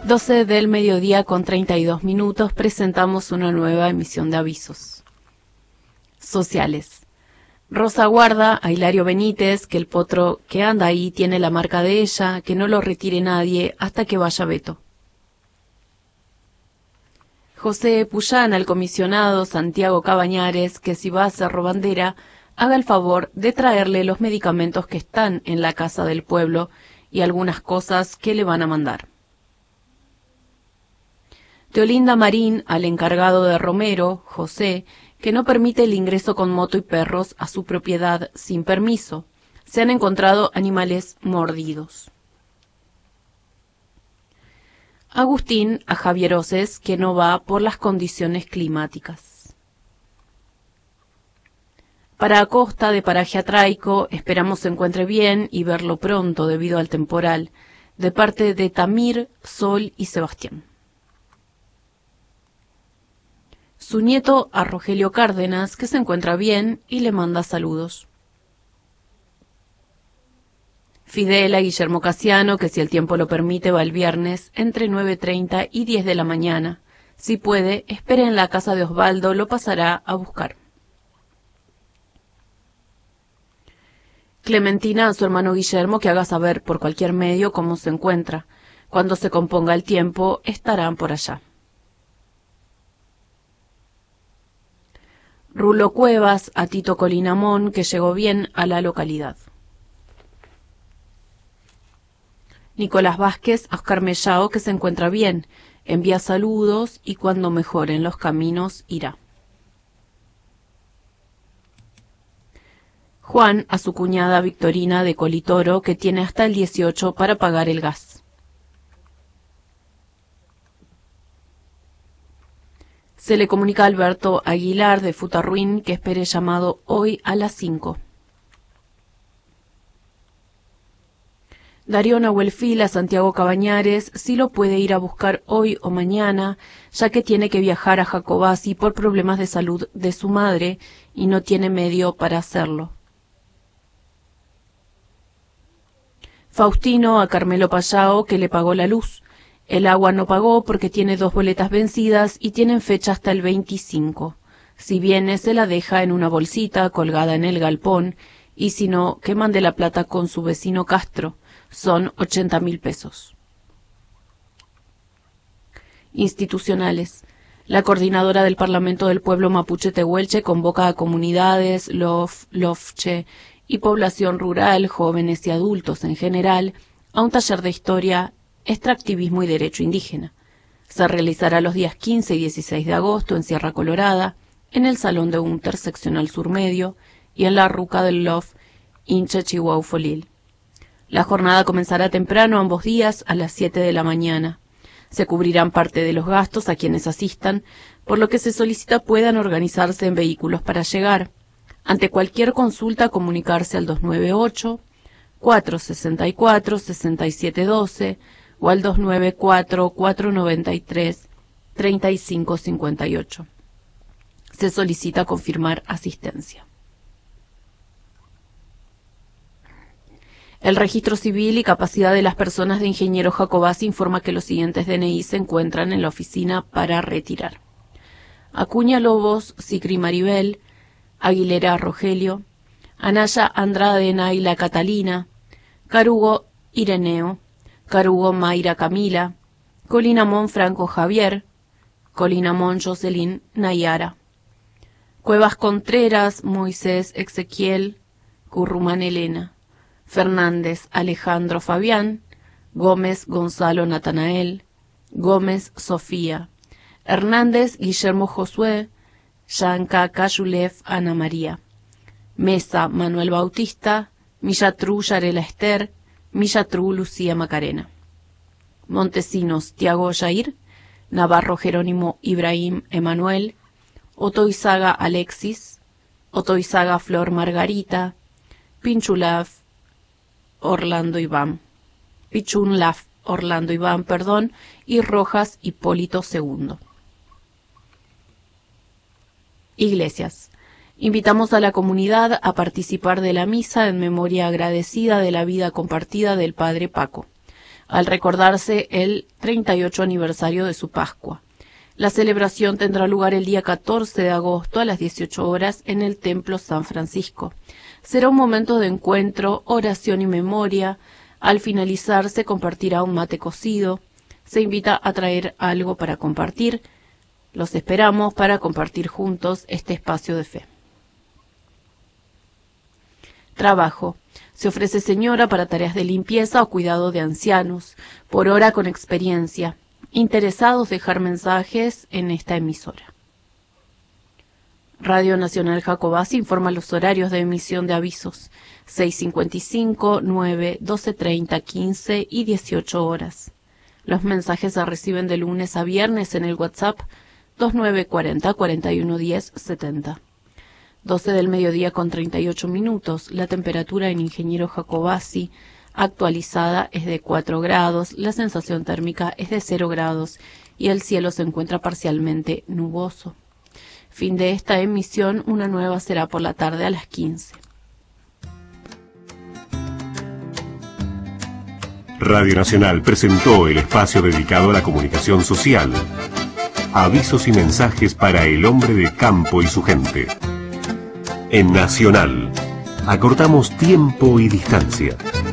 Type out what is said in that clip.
12 del mediodía con 32 minutos, presentamos una nueva emisión de avisos sociales. Rosa guarda a Hilario Benítez, que el potro que anda ahí tiene la marca de ella, que no lo retire nadie hasta que vaya Beto. José Puyán al comisionado Santiago Cabañares, que si va a Cerro Bandera, haga el favor de traerle los medicamentos que están en la casa del pueblo y algunas cosas que le van a mandar. Teolinda Marín al encargado de Romero, José, que no permite el ingreso con moto y perros a su propiedad sin permiso. Se han encontrado animales mordidos. Agustín a Javier Oces, que no va por las condiciones climáticas. Para Acosta de Paraje Atraico, esperamos se encuentre bien y verlo pronto debido al temporal, de parte de Tamir, Sol y Sebastián. Su nieto a Rogelio Cárdenas, que se encuentra bien y le manda saludos. Fidel a Guillermo Casiano, que si el tiempo lo permite va el viernes entre 9:30 y 10 de la mañana. Si puede, espere en la casa de Osvaldo, lo pasará a buscar. Clementina a su hermano Guillermo, que haga saber por cualquier medio cómo se encuentra. Cuando se componga el tiempo, estarán por allá. Rulo Cuevas a Tito Colinamón, que llegó bien a la localidad. Nicolás Vázquez a Oscar Mellao, que se encuentra bien, envía saludos y cuando mejoren los caminos irá. Juan a su cuñada Victorina de Colitoro, que tiene hasta el 18 para pagar el gas. Se le comunica a Alberto Aguilar de Futarruín que espere llamado hoy a las 5. Darío Nahuelfil a Santiago Cabañares si lo puede ir a buscar hoy o mañana, ya que tiene que viajar a Jacobasi por problemas de salud de su madre y no tiene medio para hacerlo. Faustino a Carmelo Payao, que le pagó la luz. El agua no pagó porque tiene 2 boletas vencidas y tienen fecha hasta el 25. Si viene, se la deja en una bolsita colgada en el galpón, y si no, que mande la plata con su vecino Castro. Son 80.000 pesos. Institucionales. La coordinadora del Parlamento del Pueblo Mapuche Tehuelche convoca a comunidades, LOFCHE y población rural, jóvenes y adultos en general, a un taller de historia, extractivismo y derecho indígena. Se realizará los días 15 y 16 de agosto en Sierra Colorada, en el Salón de Unter Seccional Sur Medio y en la Ruca del LOF Inche Chihuahua-Folil. La jornada comenzará temprano ambos días a las 7 de la mañana. Se cubrirán parte de los gastos a quienes asistan, por lo que se solicita puedan organizarse en vehículos para llegar. Ante cualquier consulta, comunicarse al 298-464-6712 o al 294-493-3558. Se solicita confirmar asistencia. El Registro Civil y Capacidad de las Personas de Ingeniero Jacobasi informa que los siguientes DNI se encuentran en la oficina para retirar. Acuña Lobos, Sicri Maribel, Aguilera Rogelio, Anaya Andrade Naila Catalina, Carugo Ireneo, Carugo Mayra Camila, Colinamón Franco Javier, Colinamón Jocelyn Nayara, Cuevas Contreras Moisés Ezequiel, Currumán Elena, Fernández Alejandro Fabián, Gómez Gonzalo Natanael, Gómez Sofía, Hernández Guillermo Josué, Yanka Cayulev Ana María, Mesa Manuel Bautista, Millatru Yarela Esther, Millatru Lucía Macarena. Montesinos Tiago Jair, Navarro Jerónimo Ibrahim Emanuel, Otoizaga Alexis, Otoizaga Flor Margarita, Pinchulav Orlando Iván, Pichunlav Orlando Iván, y Rojas Hipólito II. Iglesias. Invitamos a la comunidad a participar de la misa en memoria agradecida de la vida compartida del Padre Paco. al recordarse el 38 aniversario de su Pascua. La celebración tendrá lugar el día 14 de agosto a las 18 horas en el Templo San Francisco. Será un momento de encuentro, oración y memoria. Al finalizar se compartirá un mate cocido. Se invita a traer algo para compartir. Los esperamos para compartir juntos este espacio de fe. Trabajo. Se ofrece señora para tareas de limpieza o cuidado de ancianos, por hora con experiencia. Interesados dejar mensajes en esta emisora. Radio Nacional Jacobasi informa los horarios de emisión de avisos: 6:55, 9, 12:30, 15 y 18 horas. Los mensajes se reciben de lunes a viernes en el WhatsApp 2940 4110 70. 12 del mediodía con 38 minutos. La temperatura en Ingeniero Jacobasi actualizada es de 4 grados, la sensación térmica es de 0 grados y el cielo se encuentra parcialmente nuboso. Fin de esta emisión, una nueva será por la tarde a las 15. Radio Nacional presentó el espacio dedicado a la comunicación social. Avisos y mensajes para el hombre de campo y su gente. En Nacional, acortamos tiempo y distancia.